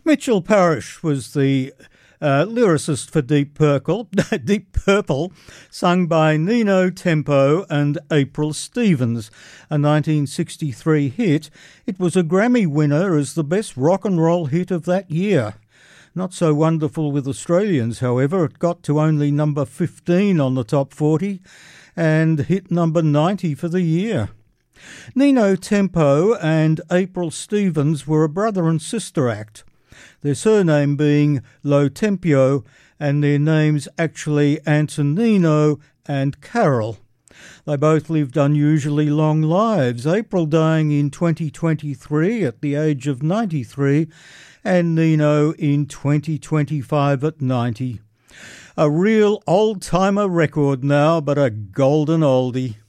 Mitchell Parish was the lyricist for Deep Purple, Deep Purple, sung by Nino Tempo and April Stevens, a 1963 hit. It was a Grammy winner as the best rock and roll hit of that year. Not so wonderful with Australians, however. It got to only number 15 on the top 40 and hit number 90 for the year. Nino Tempo and April Stevens were a brother and sister act, their surname being Lo Tempio and their names actually Antonino and Carol. They both lived unusually long lives, April dying in 2023 at the age of 93 and Nino in 2025 at 90. A real old-timer record now, but a golden oldie.